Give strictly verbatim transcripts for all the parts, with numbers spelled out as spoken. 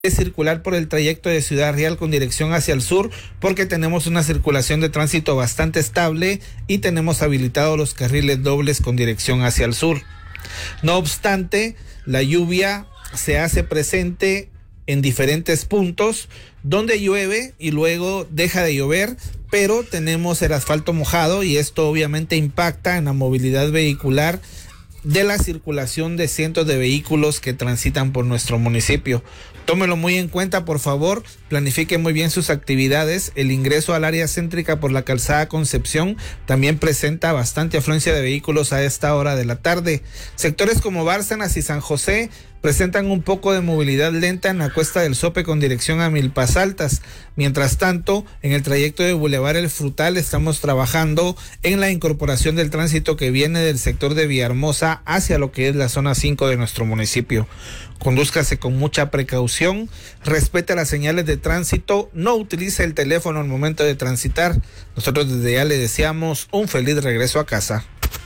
de circular por el trayecto de Ciudad Real con dirección hacia el sur, porque tenemos una circulación de tránsito bastante estable y tenemos habilitados los carriles dobles con dirección hacia el sur. No obstante, la lluvia se hace presente en diferentes puntos donde llueve y luego deja de llover, pero tenemos el asfalto mojado y esto obviamente impacta en la movilidad vehicular de la circulación de cientos de vehículos que transitan por nuestro municipio. Tómelo muy en cuenta, por favor, planifique muy bien sus actividades. El ingreso al área céntrica por la calzada Concepción también presenta bastante afluencia de vehículos a esta hora de la tarde. Sectores como Bárcenas y San José presentan un poco de movilidad lenta en la Cuesta del Sope con dirección a Milpas Altas. Mientras tanto, en el trayecto de Boulevard El Frutal estamos trabajando en la incorporación del tránsito que viene del sector de Villahermosa hacia lo que es la zona cinco de nuestro municipio. Condúzcase con mucha precaución, respete las señales de tránsito, no utilice el teléfono al momento de transitar. Nosotros desde ya le deseamos un feliz regreso a casa.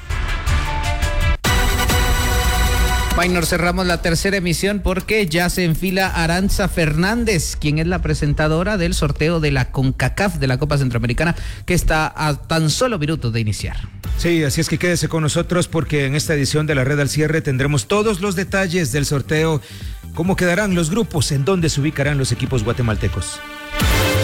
Maynor, cerramos la tercera emisión porque ya se enfila Aranza Fernández, quien es la presentadora del sorteo de la CONCACAF de la Copa Centroamericana, que está a tan solo minutos de iniciar. Sí, así es que quédese con nosotros porque en esta edición de La Red al Cierre tendremos todos los detalles del sorteo, cómo quedarán los grupos, en dónde se ubicarán los equipos guatemaltecos.